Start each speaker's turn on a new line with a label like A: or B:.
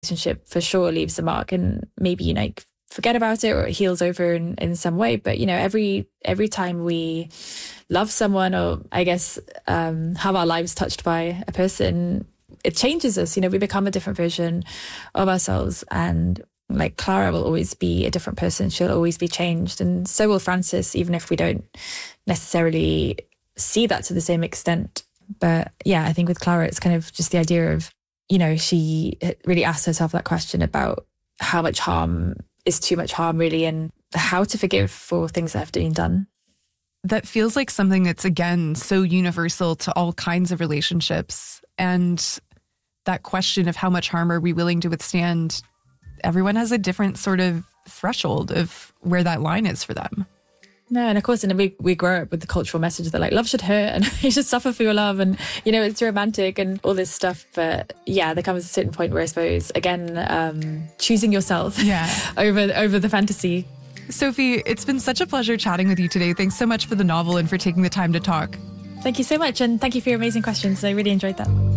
A: relationship for sure leaves a mark, and maybe, you know, forget about it or it heals over in some way. But, you know, every time we love someone, or I guess have our lives touched by a person, it changes us. You know, we become a different version of ourselves. And like Clara will always be a different person. She'll always be changed. And so will Frances, even if we don't necessarily see that to the same extent. But yeah, I think with Clara, it's kind of just the idea of, you know, she really asked herself that question about how much harm is too much harm, really, and how to forgive for things that have been done.
B: That feels like something that's, again, so universal to all kinds of relationships. And that question of how much harm are we willing to withstand, everyone has a different sort of threshold of where that line is for them.
A: No, and of course, and we grow up with the cultural message that like love should hurt and you should suffer for your love, and you know, it's romantic and all this stuff. But yeah, there comes a certain point where I suppose, again, choosing yourself over the fantasy.
B: Sophie, it's been such a pleasure chatting with you today. Thanks so much for the novel and for taking the time to talk.
A: Thank you so much, and thank you for your amazing questions. I really enjoyed that.